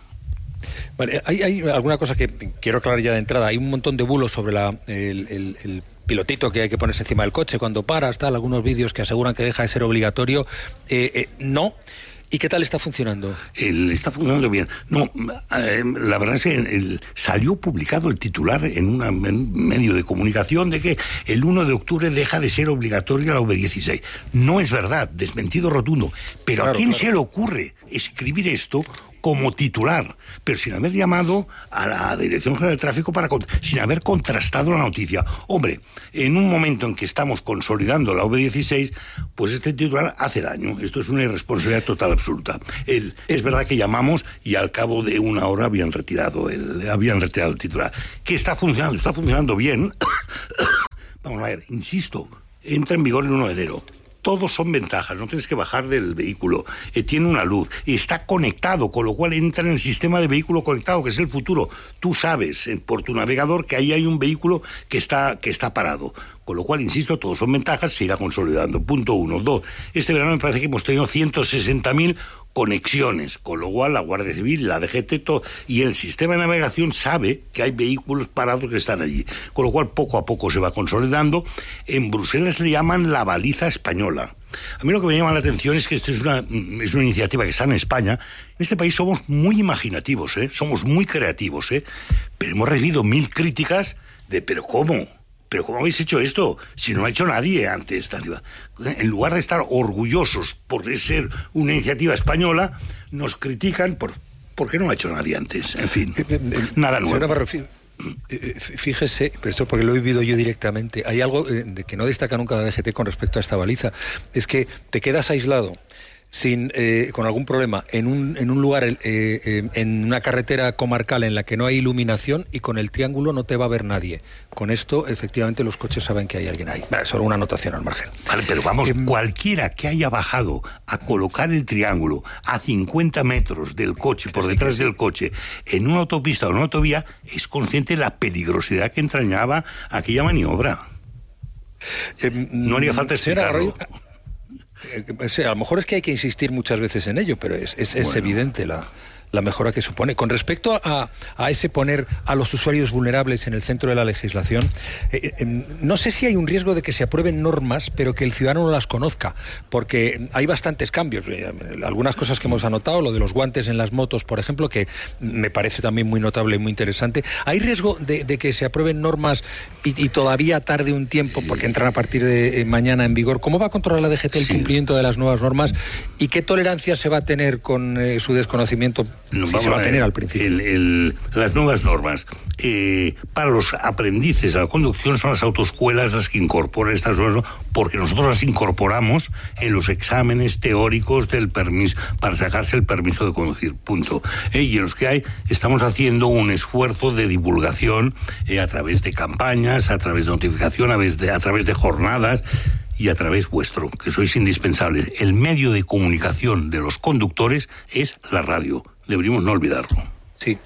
Vale, hay, hay alguna cosa que quiero aclarar ya de entrada. Hay un montón de bulos sobre la, el, el, el pilotito que hay que ponerse encima del coche cuando paras, tal, algunos vídeos que aseguran que deja de ser obligatorio. Eh, eh, no. ¿Y qué tal está funcionando? El, está funcionando bien. No, eh, la verdad es que el, salió publicado el titular en, una, en un medio de comunicación de que el uno de octubre deja de ser obligatoria la U B dieciséis. No es verdad, desmentido rotundo. Pero claro, ¿a quién claro. se le ocurre escribir esto como titular, pero sin haber llamado a la Dirección General de Tráfico, para sin haber contrastado la noticia? Hombre, en un momento en que estamos consolidando la U B dieciséis, pues este titular hace daño. Esto es una irresponsabilidad total absoluta. El, es verdad que llamamos y al cabo de una hora habían retirado el, habían retirado el titular. ¿Qué está funcionando? Está funcionando bien. Vamos a ver, insisto, entra en vigor el uno de enero. Todos son ventajas, no tienes que bajar del vehículo, eh, tiene una luz, está conectado, con lo cual entra en el sistema de vehículo conectado, que es el futuro. Tú sabes eh, por tu navegador que ahí hay un vehículo que está, que está parado. Con lo cual, insisto, todos son ventajas, se irá consolidando. Punto uno. Dos, este verano me parece que hemos tenido ciento sesenta mil conexiones, con lo cual la Guardia Civil, la D G T todo, y el sistema de navegación sabe que hay vehículos parados que están allí, con lo cual poco a poco se va consolidando. En Bruselas le llaman la baliza española. A mí lo que me llama la atención es que esta es una, es una iniciativa que está en España. En este país somos muy imaginativos, ¿eh? Somos muy creativos, ¿eh? Pero hemos recibido mil críticas de ¿pero cómo? ¿Pero cómo habéis hecho esto? Si no ha hecho nadie antes. En lugar de estar orgullosos por ser una iniciativa española, nos critican por, por qué no ha hecho nadie antes. En fin, nada nuevo. Navarro, fíjese, pero esto porque lo he vivido yo directamente, hay algo de que no destaca nunca la D G T con respecto a esta baliza, es que te quedas aislado sin eh, con algún problema en un, en un lugar, eh, eh, en una carretera comarcal en la que no hay iluminación, y con el triángulo no te va a ver nadie. Con esto, efectivamente, los coches saben que hay alguien ahí. Vale, solo una anotación al margen. Vale, pero vamos, eh, cualquiera que haya bajado a colocar el triángulo a cincuenta metros del coche, por detrás del coche, en una autopista o en una autovía, es consciente de la peligrosidad que entrañaba aquella maniobra. Eh, no haría falta explicarlo. O sea, a lo mejor es que hay que insistir muchas veces en ello, pero es, es, es bueno. evidente la, la mejora que supone. Con respecto a, a ese poner a los usuarios vulnerables en el centro de la legislación, eh, eh, no sé si hay un riesgo de que se aprueben normas, pero que el ciudadano no las conozca, porque hay bastantes cambios. Eh, algunas cosas que hemos anotado, lo de los guantes en las motos, por ejemplo, que me parece también muy notable y muy interesante. ¿Hay riesgo de, de que se aprueben normas y, y todavía tarde un tiempo, porque entran a partir de eh, mañana en vigor? ¿Cómo va a controlar la D G T el sí. cumplimiento de las nuevas normas y qué tolerancia se va a tener con eh, su desconocimiento? No, si se va a tener al principio. El, el, las nuevas normas eh, para los aprendices a la conducción son las autoescuelas las que incorporan estas normas, porque nosotros las incorporamos en los exámenes teóricos del permiso para sacarse el permiso de conducir, punto. Eh, y en los que hay estamos haciendo un esfuerzo de divulgación eh, a través de campañas, a través de notificación, a través de, a través de jornadas y a través vuestro, que sois indispensables. El medio de comunicación de los conductores es la radio. Deberíamos no olvidarlo. Sí.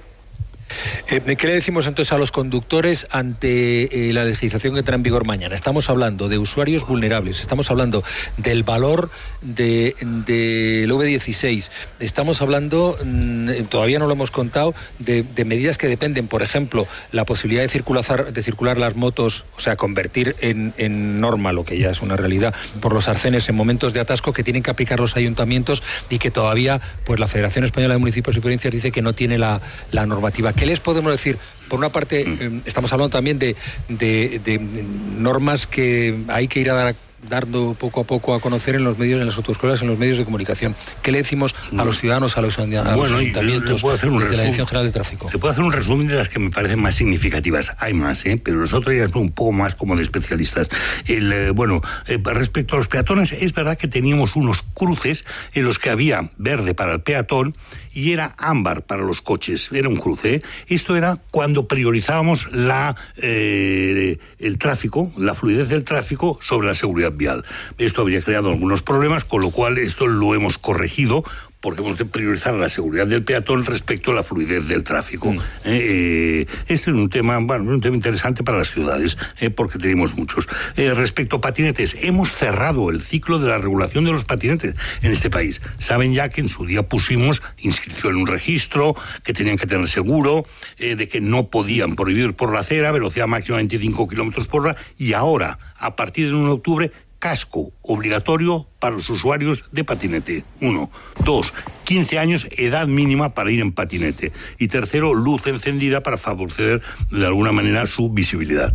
Eh, ¿Qué le decimos entonces a los conductores ante eh, la legislación que entra en vigor mañana? Estamos hablando de usuarios vulnerables, estamos hablando del valor de, de la U B dieciséis, estamos hablando, mmm, todavía no lo hemos contado, de, de medidas que dependen, por ejemplo, la posibilidad de circular, de circular las motos, o sea, convertir en, en norma, lo que ya es una realidad, por los arcenes en momentos de atasco que tienen que aplicar los ayuntamientos y que todavía, pues la Federación Española de Municipios y Provincias dice que no tiene la, la normativa. ¿Qué les podemos decir? Por una parte, eh, estamos hablando también de, de, de normas que hay que ir a dar, dando poco a poco a conocer en los medios, en las autoescuelas, en los medios de comunicación. ¿Qué le decimos a los ciudadanos, a los, a los bueno, ayuntamientos, desde resumen, la Dirección General de Tráfico? Te puedo hacer un resumen de las que me parecen más significativas. Hay más, ¿eh? Pero nosotros ya somos un poco más como de especialistas. El, eh, bueno, eh, respecto a los peatones, es verdad que teníamos unos cruces en los que había verde para el peatón y era ámbar para los coches. Era un cruce, ¿eh? Esto era cuando priorizábamos la, eh, el tráfico, la fluidez del tráfico sobre la seguridad vial. Esto había creado algunos problemas, con lo cual esto lo hemos corregido, porque hemos de priorizar la seguridad del peatón respecto a la fluidez del tráfico. Mm. Eh, este es un tema, bueno, un tema interesante para las ciudades, eh, porque tenemos muchos. Eh, respecto a patinetes, hemos cerrado el ciclo de la regulación de los patinetes en este país. Saben ya que en su día pusimos inscripción en un registro, que tenían que tener seguro, eh, de que no podían prohibir por la acera, velocidad máxima veinticinco kilómetros por hora, y ahora, a partir del uno de octubre, casco obligatorio para los usuarios de patinete. Uno. Dos. quince años, edad mínima para ir en patinete. Y tercero, luz encendida para favorecer de alguna manera su visibilidad.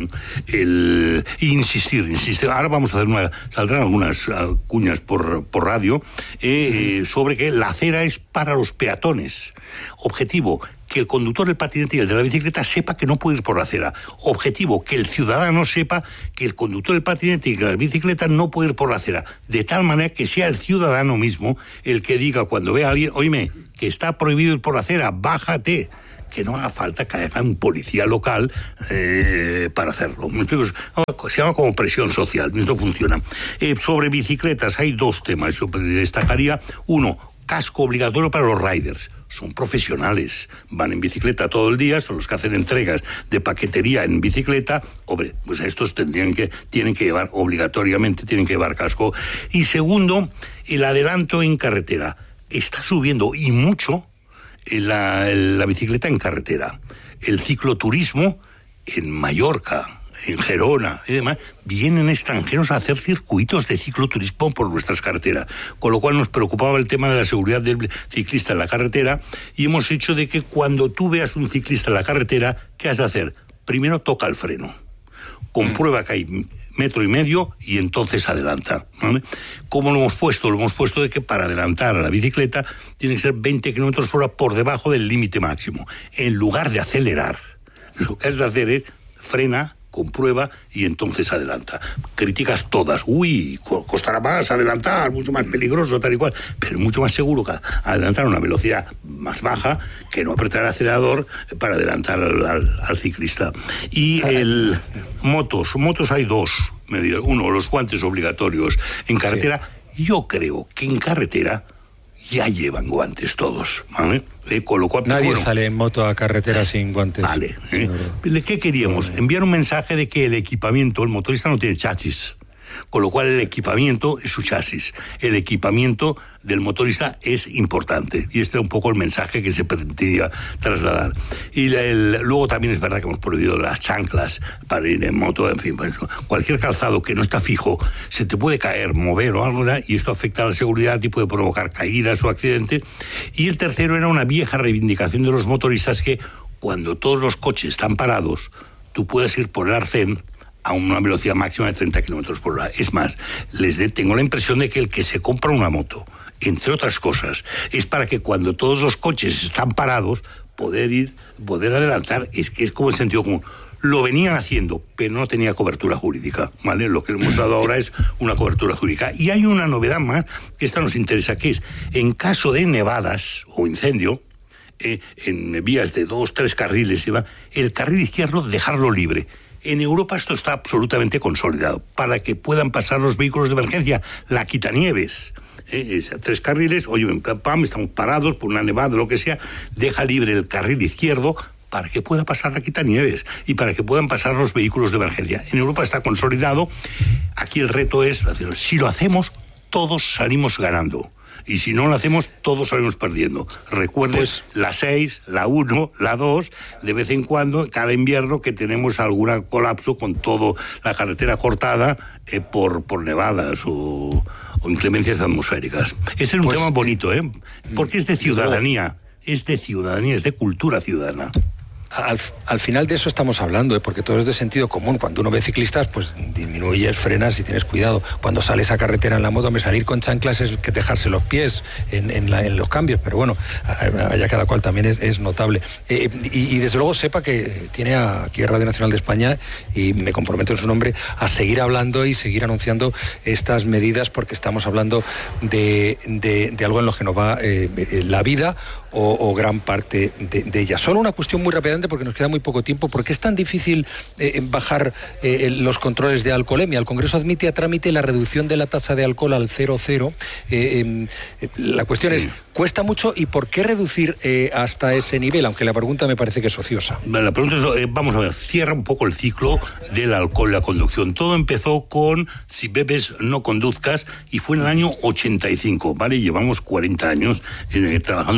El, insistir, insistir. Ahora vamos a hacer una... Saldrán algunas uh, cuñas por, por radio eh, uh-huh. sobre que la acera es para los peatones. Objetivo, que el conductor del patinete y el de la bicicleta sepa que no puede ir por la acera. Objetivo, que el ciudadano sepa que el conductor del patinete y de la bicicleta no puede ir por la acera. De tal manera que sea el ciudadano mismo el que diga cuando ve a alguien, oíme, que está prohibido ir por la acera, bájate. Que no haga falta que haya un policía local eh, para hacerlo. ¿Me explico? Se llama como presión social, esto funciona. Eh, sobre bicicletas hay dos temas, yo destacaría. Uno, casco obligatorio para los riders. Son profesionales, van en bicicleta todo el día, son los que hacen entregas de paquetería en bicicleta. Hombre, pues a estos tendrían que, tienen que llevar, obligatoriamente tienen que llevar casco. Y segundo, el adelanto en carretera. Está subiendo, y mucho, la, la bicicleta en carretera. El cicloturismo en Mallorca, en Gerona y demás, vienen extranjeros a hacer circuitos de cicloturismo por nuestras carreteras, con lo cual nos preocupaba el tema de la seguridad del ciclista en la carretera, y hemos hecho de que cuando tú veas un ciclista en la carretera, ¿qué has de hacer? Primero toca el freno, comprueba que hay metro y medio y entonces adelanta, ¿vale? ¿Cómo lo hemos puesto? Lo hemos puesto de que para adelantar a la bicicleta tiene que ser veinte kilómetros por hora por debajo del límite máximo. En lugar de acelerar, lo que has de hacer es frena, comprueba y entonces adelanta. Críticas todas. Uy, costará más adelantar, mucho más peligroso, tal y cual. Pero es mucho más seguro que adelantar a una velocidad más baja que no apretar el acelerador para adelantar al, al, al ciclista. Y el motos, motos hay dos medidas. Uno, los guantes obligatorios en carretera. Sí. Yo creo que en carretera ya llevan guantes todos, ¿vale? Eh, con lo cual, nadie bueno, sale en moto a carretera sin guantes. Vale. ¿eh? ¿Qué queríamos? Enviar un mensaje de que el equipamiento, el motorista no tiene chasis, con lo cual el equipamiento es su chasis. El equipamiento del motorista es importante, y este era un poco el mensaje que se pretendía trasladar. Y el, luego también es verdad que hemos prohibido las chanclas para ir en moto, en fin, pues, cualquier calzado que no está fijo se te puede caer, mover o algo, ¿verdad? Y esto afecta a la seguridad y puede provocar caídas o accidentes. Y el tercero era una vieja reivindicación de los motoristas, que cuando todos los coches están parados, tú puedes ir por el arcén a una velocidad máxima de treinta kilómetros por hora. Es más, les de, tengo la impresión de que el que se compra una moto, entre otras cosas, es para que cuando todos los coches están parados, poder ir, poder adelantar. Es que es como el sentido común. Lo venían haciendo, pero no tenía cobertura jurídica, ¿vale? Lo que le hemos dado ahora es una cobertura jurídica. Y hay una novedad más, que esta nos interesa, que es, en caso de nevadas o incendio, eh, en vías de dos, tres carriles, el carril izquierdo dejarlo libre. En Europa esto está absolutamente consolidado, para que puedan pasar los vehículos de emergencia, la quitanieves. Eh, es, tres carriles, oye, pam, estamos parados por una nevada, lo que sea, deja libre el carril izquierdo para que pueda pasar la quitanieves y para que puedan pasar los vehículos de emergencia. En Europa está consolidado. Aquí el reto es, si lo hacemos, todos salimos ganando. Y si no lo hacemos, todos salimos perdiendo. Recuerden, pues, la seis, la uno, la dos, de vez en cuando, cada invierno, que tenemos algún colapso con toda la carretera cortada eh, por, por nevadas o, o inclemencias atmosféricas. Este es un pues, tema bonito, ¿eh? Porque es de ciudadanía, es de ciudadanía, es de cultura ciudadana. Al, al final de eso estamos hablando, ¿eh? Porque todo es de sentido común. Cuando uno ve ciclistas, pues disminuyes, frenas y tienes cuidado. Cuando sales a carretera en la moto, me salir con chanclas es que dejarse los pies en, en, la, en los cambios, pero bueno, allá cada cual también es, es notable. Eh, y, y desde luego sepa que tiene aquí Radio Nacional de España, y me comprometo en su nombre, a seguir hablando y seguir anunciando estas medidas, porque estamos hablando de, de, de algo en lo que nos va eh, la vida o, o gran parte de, de ella. Solo una cuestión muy rápidamente, porque nos queda muy poco tiempo. ¿Por qué es tan difícil eh, bajar eh, los controles de alcoholemia? El Congreso admite a trámite la reducción de la tasa de alcohol al cero cero. Eh, eh, la cuestión sí. es, ¿cuesta mucho y por qué reducir eh, hasta ese nivel? Aunque la pregunta me parece que es ociosa. La pregunta es, eh, vamos a ver, cierra un poco el ciclo del alcohol y la conducción. Todo empezó con si bebes no conduzcas, y fue en el año ochenta y cinco, ¿vale? Llevamos cuarenta años eh, trabajando en el tema del alcohol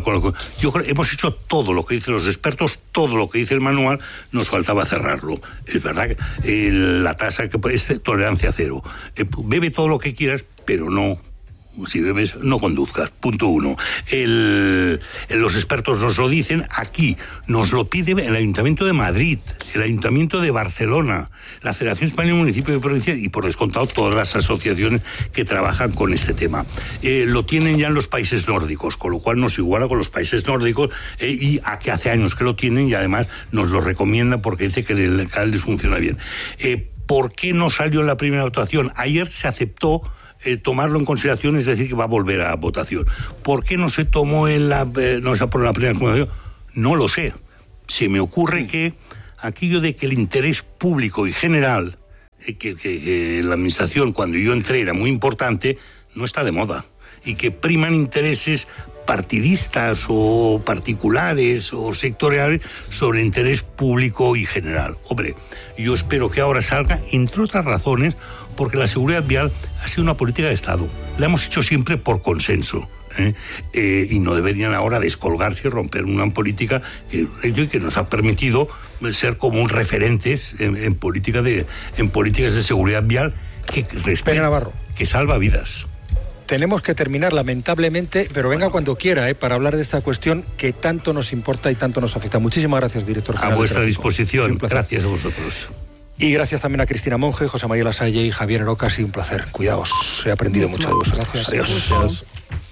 con lo que... Yo creo que hemos hecho todo lo que dicen los expertos, todo lo que dice el manual, nos faltaba cerrarlo. Es verdad que eh, la tasa que es tolerancia cero. Eh, bebe todo lo que quieras, pero no... Si bebes, no conduzcas. Punto uno. El, los expertos nos lo dicen. Aquí nos lo pide el Ayuntamiento de Madrid, el Ayuntamiento de Barcelona, la Federación Española de Municipios y Provincias y, por descontado, todas las asociaciones que trabajan con este tema. Eh, lo tienen ya en los países nórdicos, con lo cual nos iguala con los países nórdicos eh, y a que hace años que lo tienen y además nos lo recomienda porque dice que el canal les funciona bien. Eh, ¿Por qué no salió en la primera votación? Ayer se aceptó Eh, tomarlo en consideración, es decir, que va a volver a votación. ¿Por qué no se tomó en la, eh, no se aprobó en la primera votación? No lo sé. Se me ocurre que aquello de que el interés público y general, eh, que, que, que la administración cuando yo entré era muy importante, no está de moda. Y que priman intereses partidistas o particulares o sectoriales sobre el interés público y general. Hombre, yo espero que ahora salga, entre otras razones, porque la seguridad vial ha sido una política de Estado. La hemos hecho siempre por consenso. ¿eh? Eh, y no deberían ahora descolgarse y romper una política que, que nos ha permitido ser como un referentes en, en, política de, en políticas de seguridad vial que, respeta, Navarro. que salva vidas. Tenemos que terminar, lamentablemente, pero venga cuando quiera, ¿eh? para hablar de esta cuestión que tanto nos importa y tanto nos afecta. Muchísimas gracias, director general. A vuestra disposición. Gracias a vosotros. Y gracias también a Cristina Monge, José María Lasalle y Javier Aroca. Ha sido un placer. Cuidaos. He aprendido mucho de vosotros. Gracias. Adiós. Adiós.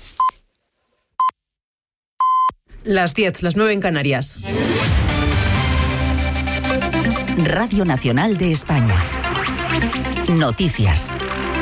Las diez, las nueve en Canarias. Radio Nacional de España. Noticias.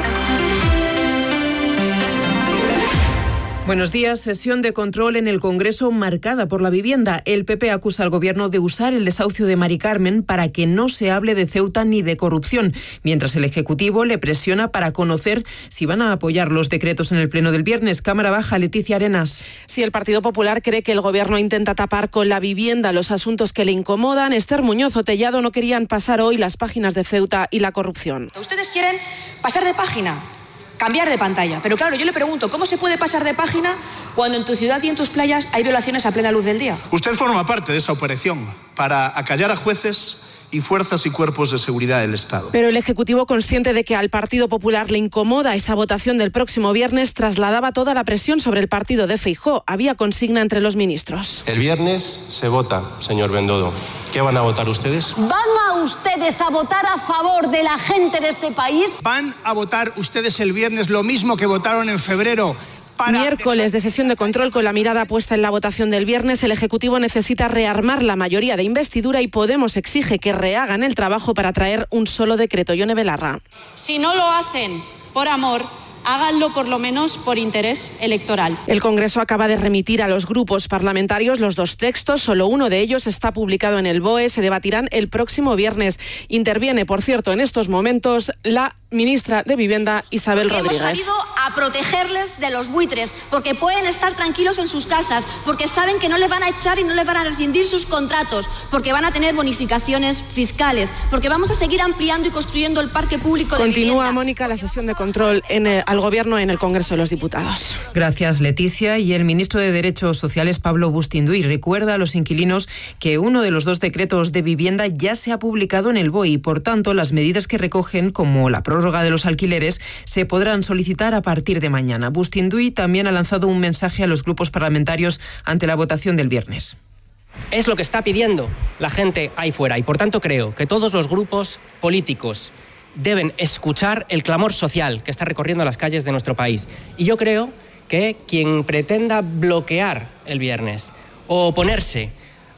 Buenos días. Sesión de control en el Congreso marcada por la vivienda. El P P acusa al Gobierno de usar el desahucio de Mari Carmen para que no se hable de Ceuta ni de corrupción, mientras el Ejecutivo le presiona para conocer si van a apoyar los decretos en el Pleno del viernes. Cámara Baja, Leticia Arenas. Si el Partido Popular cree que el Gobierno intenta tapar con la vivienda los asuntos que le incomodan, Esther Muñoz o Tellado no querían pasar hoy las páginas de Ceuta y la corrupción. Ustedes quieren pasar de página, cambiar de pantalla. Pero claro, yo le pregunto, ¿cómo se puede pasar de página cuando en tu ciudad y en tus playas hay violaciones a plena luz del día? Usted forma parte de esa operación para acallar a jueces y fuerzas y cuerpos de seguridad del Estado. Pero el Ejecutivo, consciente de que al Partido Popular le incomoda esa votación del próximo viernes, trasladaba toda la presión sobre el partido de Feijóo. Había consigna entre los ministros. El viernes se vota, señor Bendodo. ¿Qué van a votar ustedes? ¿Van a ustedes a votar a favor de la gente de este país? ¿Van a votar ustedes el viernes lo mismo que votaron en febrero? Para... Miércoles de sesión de control con la mirada puesta en la votación del viernes. El Ejecutivo necesita rearmar la mayoría de investidura y Podemos exige que rehagan el trabajo para traer un solo decreto. Yone Belarra. Si no lo hacen por amor, háganlo por lo menos por interés electoral. El Congreso acaba de remitir a los grupos parlamentarios los dos textos. Solo uno de ellos está publicado en el B O E. Se debatirán el próximo viernes. Interviene, por cierto, en estos momentos la ministra de Vivienda, Isabel porque Rodríguez. Hemos salido a protegerles de los buitres, porque pueden estar tranquilos en sus casas, porque saben que no les van a echar y no les van a rescindir sus contratos, porque van a tener bonificaciones fiscales, porque vamos a seguir ampliando y construyendo el parque público de Continúa, vivienda. Mónica, la sesión de control en el, al Gobierno en el Congreso de los Diputados. Gracias, Leticia. Y el ministro de Derechos Sociales, Pablo Bustinduy, recuerda a los inquilinos que uno de los dos decretos de vivienda ya se ha publicado en el B O E y, por tanto, las medidas que recogen, como la prórroga de los alquileres, se podrán solicitar a partir de mañana. Bustinduy también ha lanzado un mensaje a los grupos parlamentarios ante la votación del viernes. Es lo que está pidiendo la gente ahí fuera y, por tanto, creo que todos los grupos políticos deben escuchar el clamor social que está recorriendo las calles de nuestro país. Y yo creo que quien pretenda bloquear el viernes o oponerse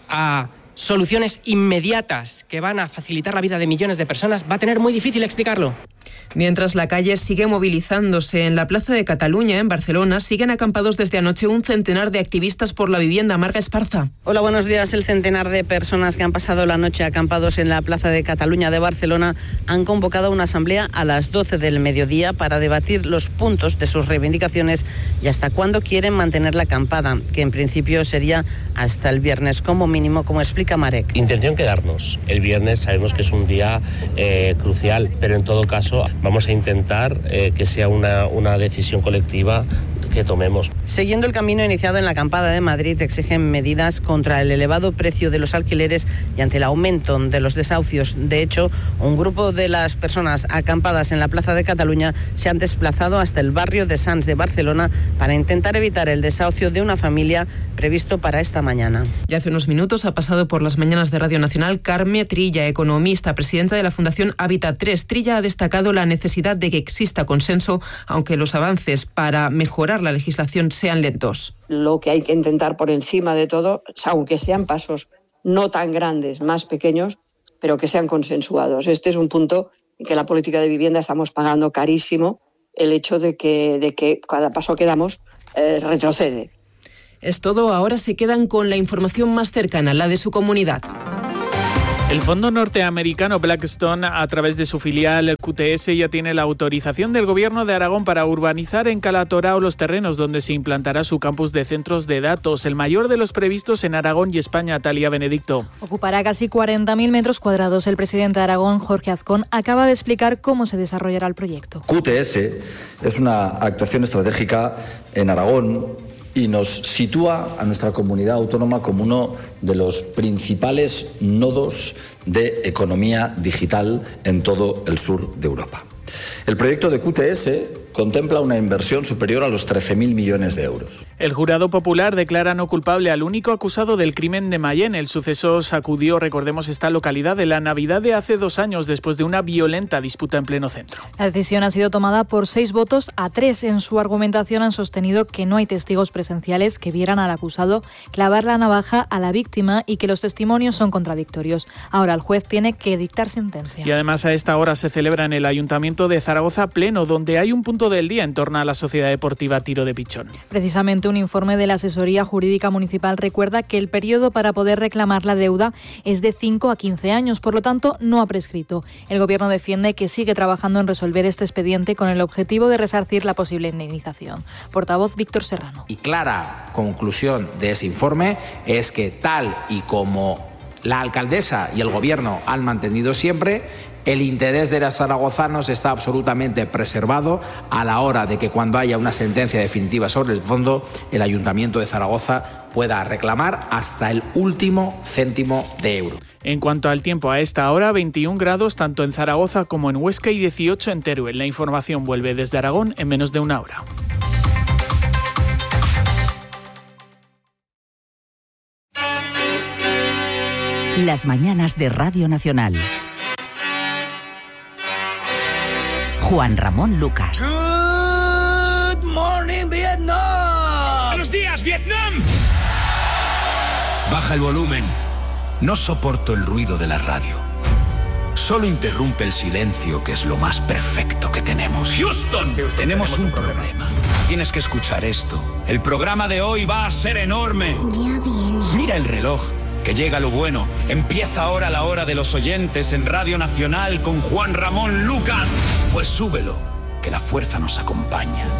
a soluciones inmediatas que van a facilitar la vida de millones de personas va a tener muy difícil explicarlo. Mientras la calle sigue movilizándose en la Plaza de Cataluña, en Barcelona, siguen acampados desde anoche un centenar de activistas por la vivienda. Marga Esparza. Hola, buenos días. El centenar de personas que han pasado la noche acampados en la Plaza de Cataluña de Barcelona han convocado una asamblea a las doce del mediodía para debatir los puntos de sus reivindicaciones y hasta cuándo quieren mantener la acampada, que en principio sería hasta el viernes como mínimo, como explica Marek. Intención quedarnos. El viernes sabemos que es un día eh, crucial, pero en todo caso vamos a intentar eh, que sea una, una decisión colectiva que tomemos. Siguiendo el camino iniciado en la acampada de Madrid, exigen medidas contra el elevado precio de los alquileres y ante el aumento de los desahucios. De hecho, un grupo de las personas acampadas en la Plaza de Cataluña se han desplazado hasta el barrio de Sants de Barcelona para intentar evitar el desahucio de una familia previsto para esta mañana. Ya hace unos minutos ha pasado por las mañanas de Radio Nacional Carme Trilla, economista, presidenta de la Fundación Hábitat tres. Trilla ha destacado la necesidad de que exista consenso, aunque los avances para mejorar la legislación sean lentos. Lo que hay que intentar por encima de todo, aunque sean pasos no tan grandes, más pequeños, pero que sean consensuados. Este es un punto en que la política de vivienda estamos pagando carísimo, el hecho de que, de que cada paso que damos eh, retrocede. Es todo, ahora se quedan con la información más cercana, la de su comunidad. El fondo norteamericano Blackstone, a través de su filial Q T S, ya tiene la autorización del Gobierno de Aragón para urbanizar en Cala Torao los terrenos donde se implantará su campus de centros de datos, el mayor de los previstos en Aragón y España. Talia Benedicto. Ocupará casi cuarenta mil metros cuadrados. El presidente de Aragón, Jorge Azcón, acaba de explicar cómo se desarrollará el proyecto. Q T S es una actuación estratégica en Aragón y nos sitúa a nuestra comunidad autónoma como uno de los principales nodos de economía digital en todo el sur de Europa. El proyecto de Q T S contempla una inversión superior a los trece mil millones de euros. El jurado popular declara no culpable al único acusado del crimen de Mayén. El suceso sacudió, recordemos, esta localidad de la Navidad de hace dos años después de una violenta disputa en pleno centro. La decisión ha sido tomada por seis votos a tres. En su argumentación han sostenido que no hay testigos presenciales que vieran al acusado clavar la navaja a la víctima y que los testimonios son contradictorios. Ahora el juez tiene que dictar sentencia. Y además a esta hora se celebra en el Ayuntamiento de Zaragoza pleno, donde hay un punto del día en torno a la Sociedad Deportiva Tiro de Pichón. Precisamente un informe de la Asesoría Jurídica Municipal recuerda que el periodo para poder reclamar la deuda es de cinco a quince años, por lo tanto no ha prescrito. El Gobierno defiende que sigue trabajando en resolver este expediente con el objetivo de resarcir la posible indemnización. Portavoz Víctor Serrano. Y clara conclusión de ese informe es que tal y como la alcaldesa y el Gobierno han mantenido siempre, el interés de los zaragozanos está absolutamente preservado a la hora de que cuando haya una sentencia definitiva sobre el fondo, el Ayuntamiento de Zaragoza pueda reclamar hasta el último céntimo de euro. En cuanto al tiempo, a esta hora, veintiún grados tanto en Zaragoza como en Huesca y dieciocho en Teruel. La información vuelve desde Aragón en menos de una hora. Las mañanas de Radio Nacional. Juan Ramón Lucas. Good morning, Vietnam. Buenos días, Vietnam. Baja el volumen. No soporto el ruido de la radio. Solo interrumpe el silencio, que es lo más perfecto que tenemos. Houston, Houston tenemos, tenemos un problema. problema. Tienes que escuchar esto. El programa de hoy va a ser enorme. Ya viene. Mira el reloj, que llega lo bueno. Empieza ahora la hora de los oyentes en Radio Nacional con Juan Ramón Lucas. Pues súbelo, que la fuerza nos acompaña.